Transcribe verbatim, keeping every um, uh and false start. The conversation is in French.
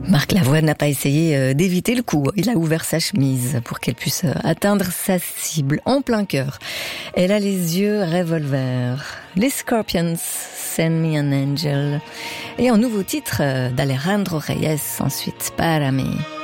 Marc Lavoine n'a pas essayé euh, d'éviter le coup. Il a ouvert sa chemise pour qu'elle puisse euh, atteindre sa cible en plein cœur. Elle a les yeux revolver. Les Scorpions, Send Me an Angel. Et un nouveau titre euh, d'Alejandro Reyes ensuite, Para mí.